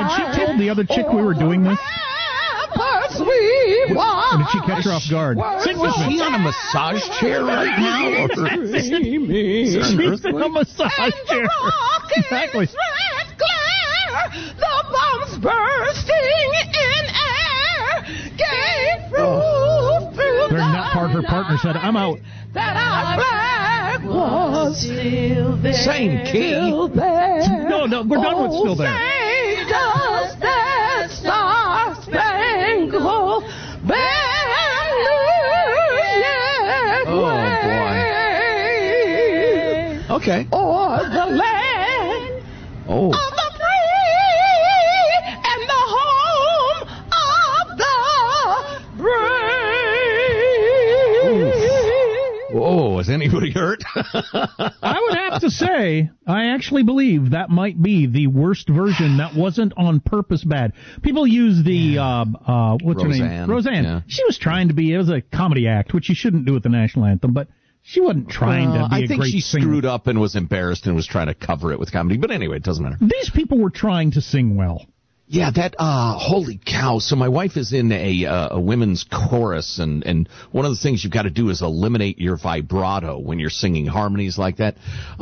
Had she told the other chick we were doing this? Or did she catch her off guard? Sing with me. Is she on a massage chair right now? Or She's in a massage chair. Exactly. The bombs bursting in air gave proof through During that part, her partner said, "I'm out." That our flag was still there. Same key. No, we're done with Still There. Saved us that star-spangled banner. Oh, boy. Okay. Or the land Oh. of the free and the home of the brave. Whoa, is anybody hurt? I would have to say, I actually believe that might be the worst version that wasn't on purpose bad. People use the, what's her name? Roseanne. Yeah. She was trying to be, it was a comedy act, which you shouldn't do with the national anthem, but she wasn't trying to be a great singer. I think she screwed up and was embarrassed and was trying to cover it with comedy. But anyway, it doesn't matter. These people were trying to sing well. Yeah, that, holy cow. So my wife is in a women's chorus, and one of the things you've got to do is eliminate your vibrato when you're singing harmonies like that.